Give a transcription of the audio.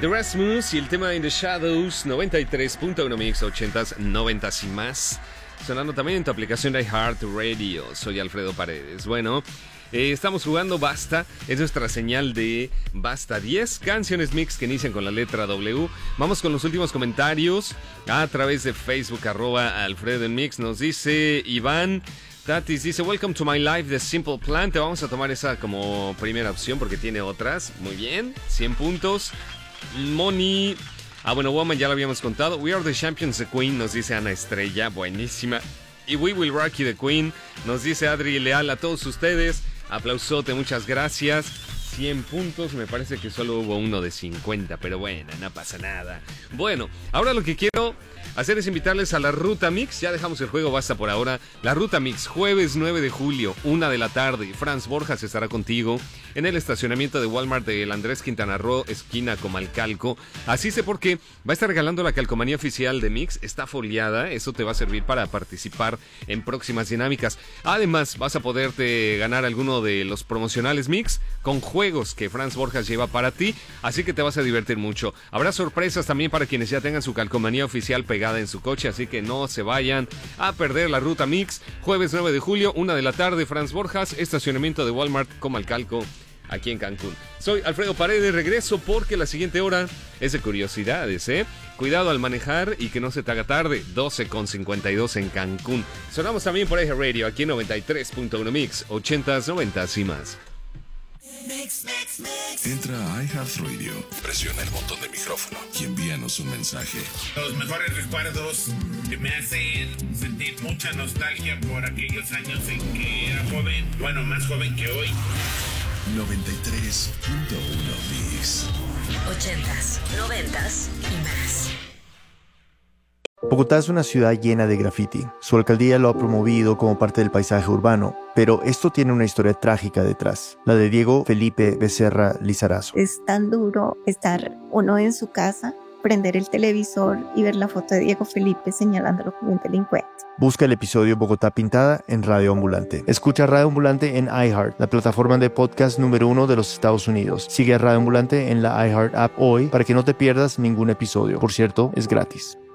The Rasmus y el tema In the Shadows, 93.1 Mix, 80s, 90s y más. Sonando también en tu aplicación de iHeartRadio. Soy Alfredo Paredes. Bueno, estamos jugando Basta. Es nuestra señal de Basta. 10 canciones mix que inician con la letra W. Vamos con los últimos comentarios a través de Facebook, @AlfredoMix. Nos dice Iván Tatis, dice: Welcome to my life, The Simple Plan. Te vamos a tomar esa como primera opción porque tiene otras. Muy bien, 100 puntos. Moni. Bueno, Woman ya lo habíamos contado. We are the champions, the Queen, nos dice Ana Estrella. Buenísima. Y We will rock you, the Queen, nos dice Adri Leal. A todos ustedes, aplausote, muchas gracias. 100 puntos, me parece que solo hubo uno de 50, pero bueno, no pasa nada. Bueno, ahora lo que quiero hacer es invitarles a la Ruta Mix. Ya dejamos el juego, basta por ahora. La Ruta Mix, jueves 9 de julio, 1 de la tarde. Franz Borjas estará contigo en el estacionamiento de Walmart del Andrés Quintana Roo, esquina Comalcalco. Así sé por qué va a estar regalando la calcomanía oficial de Mix. Está foliada, eso te va a servir para participar en próximas dinámicas. Además, vas a poderte ganar alguno de los promocionales Mix con juegos que Franz Borjas lleva para ti. Así que te vas a divertir mucho. Habrá sorpresas también para quienes ya tengan su calcomanía oficial pegada en su coche. Así que no se vayan a perder la Ruta Mix. Jueves 9 de julio, 1 de la tarde, Franz Borjas, estacionamiento de Walmart Comalcalco, aquí en Cancún. Soy Alfredo Paredes, regreso porque la siguiente hora es de curiosidades, ¿eh? Cuidado al manejar y que no se te haga tarde. 12:52 en Cancún. Sonamos también por iHeartRadio, aquí en 93.1 Mix, 80s, 90s y más. Entra a iHeartRadio, presiona el botón de micrófono y envíanos un mensaje. Los mejores recuerdos que me hacen sentir mucha nostalgia por aquellos años en que era joven, bueno, más joven que hoy. 93.1 Mix. 80s, 90s y más. Bogotá es una ciudad llena de graffiti. Su alcaldía lo ha promovido como parte del paisaje urbano, pero esto tiene una historia trágica detrás, la de Diego Felipe Becerra Lizarazo. Es tan duro estar uno en su casa, prender el televisor y ver la foto de Diego Felipe señalándolo como un delincuente. Busca el episodio Bogotá Pintada en Radio Ambulante. Escucha Radio Ambulante en iHeart, la plataforma de podcast número 1 de los Estados Unidos. Sigue a Radio Ambulante en la iHeart app hoy para que no te pierdas ningún episodio. Por cierto, es gratis.